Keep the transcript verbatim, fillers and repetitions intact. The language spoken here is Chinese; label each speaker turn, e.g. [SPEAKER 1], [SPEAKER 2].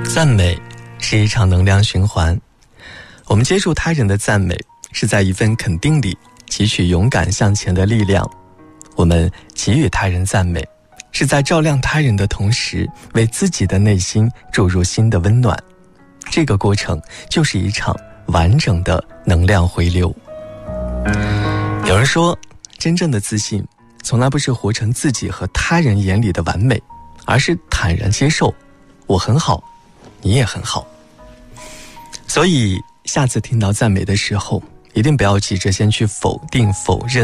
[SPEAKER 1] 赞美是一场能量循环，我们接受他人的赞美，是在一份肯定里汲取勇敢向前的力量。我们给予他人赞美，是在照亮他人的同时，为自己的内心注入新的温暖。这个过程就是一场完整的能量回流。有人说，真正的自信从来不是活成自己和他人眼里的完美，而是坦然接受我很好，你也很好。所以下次听到赞美的时候，一定不要急着先去否定否认